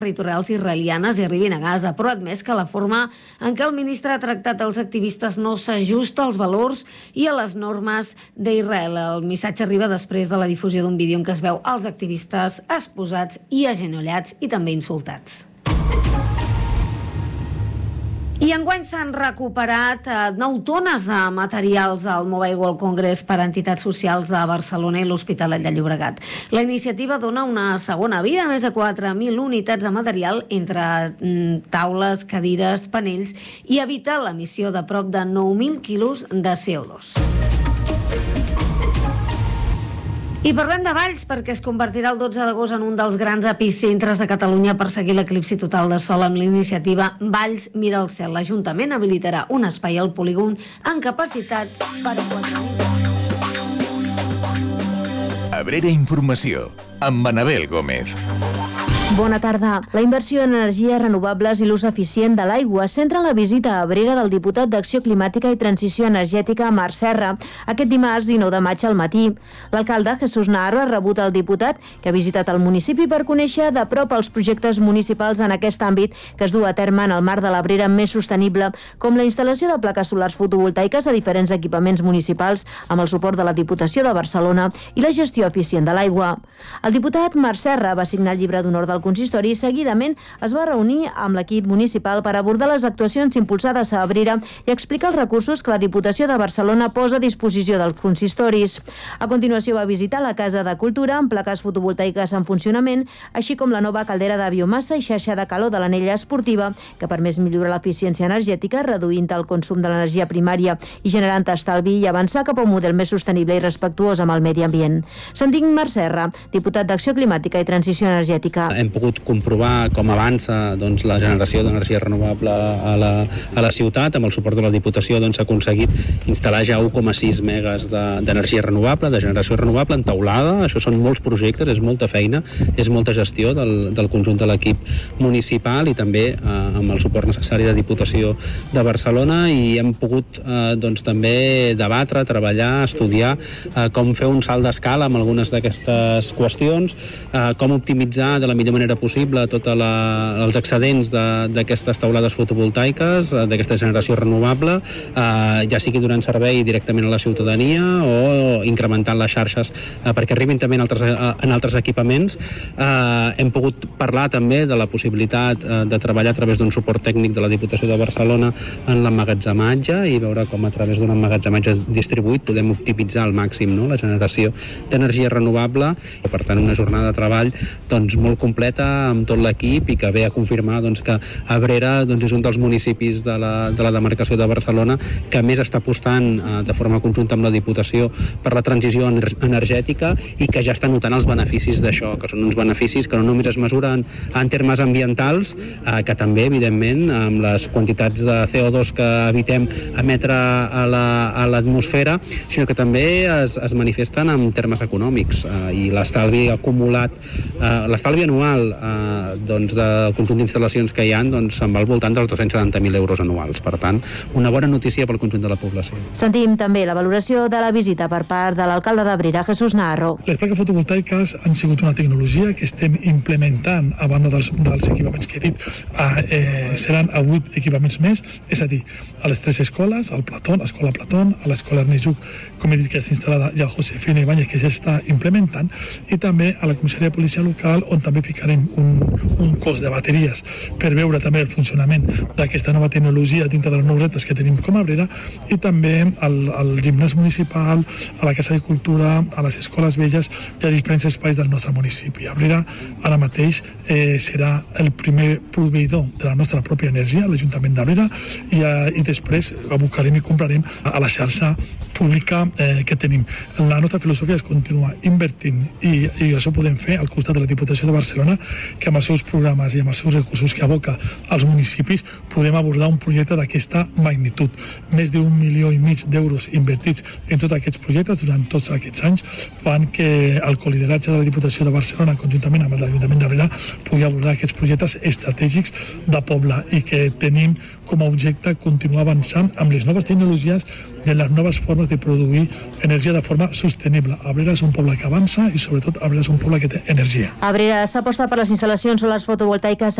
territorials israelianes i arribin a Gaza, però ha admès que la forma en què el ministre ha tractat els activistes no s'ajusta als valors i a les normes d'Israel. El missatge arriba després de la difusió d'un vídeo en què es veu els activistes esposats i agenollats i també insultats. I enguany s'han recuperat 9 tones de materials al Mobile World Congress per a entitats socials de Barcelona i l'Hospitalet de Llobregat. La iniciativa dona una segona vida a més de 4.000 unitats de material entre taules, cadires, panells i evita l'emissió de prop de 9.000 quilos de CO2. I parlem de Valls perquè es convertirà el 12 d'agost en un dels grans epicentres de Catalunya per seguir l'eclipsi total de sol amb l'iniciativa Valls Mira al Cel. L'Ajuntament habilitarà un espai al polígon amb capacitat per a 4.000. Abrera Informació, amb Manabel Gómez. Bona tarda. La inversió en energies renovables i l'ús eficient de l'aigua centra la visita a Abrera del diputat d'Acció Climàtica i Transició Energètica, Marc Serra, aquest dimarts 19 de maig al matí. L'alcalde, Jesús Naharro, ha rebut el diputat, que ha visitat el municipi per conèixer de prop els projectes municipals en aquest àmbit que es du a terme en el marc de l'Abrera més sostenible, com la instal·lació de plaques solars fotovoltaiques a diferents equipaments municipals amb el suport de la Diputació de Barcelona i la gestió eficient de l'aigua. El diputat Marc Serra va signar el llibre d'honor del consistori i seguidament es va reunir amb l'equip municipal per abordar les actuacions impulsades a Abrera i explicar els recursos que la Diputació de Barcelona posa a disposició dels consistoris. A continuació va visitar la Casa de Cultura amb plaques fotovoltaiques en funcionament, així com la nova caldera de biomassa i xarxa de calor de l'anella esportiva, que ha permès millorar l'eficiència energètica, reduint el consum de l'energia primària i generant estalvi i avançar cap a un model més sostenible i respectuós amb el medi ambient. Sentim Marc Serra, diputat d'Acció Climàtica i Transició Energètica. Hem pogut comprovar com avança la generació d'energia renovable a la ciutat. Amb el suport de la Diputació s'ha aconseguit instal·lar ja 1,6 megas d'energia renovable, de generació renovable en teulada. Això són molts projectes, és molta feina, és molta gestió del conjunt de l'equip municipal i també amb el suport necessari de Diputació de Barcelona, i hem pogut també debatre, treballar, estudiar com fer un salt d'escala amb algunes d'aquestes qüestions, com optimitzar de la millor manera possible tots els excedents d'aquestes taulades fotovoltaiques, d'aquesta generació renovable, ja sigui donant servei directament a la ciutadania o incrementant les xarxes perquè arribin també en altres equipaments. Hem pogut parlar també de la possibilitat de treballar a través d'un suport tècnic de la Diputació de Barcelona en l'emmagatzematge i veure com a través d'un emmagatzematge distribuït podem optimitzar al màxim la generació d'energia renovable. Per tant, una jornada de treball molt completa amb tot l'equip i que ve a confirmar que Abrera és un dels municipis de la demarcació de Barcelona que més està apostant de forma conjunta amb la Diputació per la transició energètica i que ja està notant els beneficis d'això, que són uns beneficis que no només es mesuren en termes ambientals, que també, evidentment, amb les quantitats de CO2 que evitem emetre a l'atmosfera, sinó que també es manifesten en termes econòmics i l'estalvi acumulat, l'estalvi anual del conjunt d'instal·lacions que hi ha se'n va al voltant dels 270.000 euros anuals. Per tant, una bona notícia pel conjunt de la població. Sentim també la valoració de la visita per part de l'alcalde d'Abrera, Jesús Naharro. Les plaques fotovoltaiques han sigut una tecnologia que estem implementant a banda dels equipaments que he dit. Seran a 8 equipaments més, és a dir, a les 3 escoles, al Platón, a l'escola Platón, a l'escola Ernest Lluch, com he dit, que està instal·lada, i al Josefina Ibáñez, que ja està implementant, i també a la comissaria de policia local, on també ficarem un cos de bateries per veure també el funcionament d'aquesta nova tecnologia dintre dels nous reptes que tenim com a Abrera, i també al gimnàs municipal, a la Casa de Cultura, a les escoles velles i a diferents espais del nostre municipi. Abrera ara mateix serà el primer proveïdor de la nostra pròpia energia, l'Ajuntament d'Abrera, i després abocarem i comprarem a la xarxa pública que tenim. La nostra filosofia és continuar invertint i això podem fer al costat de la Diputació de Barcelona, que amb els seus programes i amb els seus recursos que aboca als municipis podem abordar un projecte d'aquesta magnitud. Més d'1,5 milió d'euros invertits en tots aquests projectes durant tots aquests anys fan que el colideratge de la Diputació de Barcelona conjuntament amb l'Ajuntament d'Abrera pugui abordar aquests projectes estratègics de poble i que tenim com a objecte continuar avançant amb les noves tecnologies i en les noves formes de produir energia de forma sostenible. Abrera és un poble que avança i sobretot Abrera és un poble que té energia. A Abrera s'aposta per les instal·lacions solars fotovoltaiques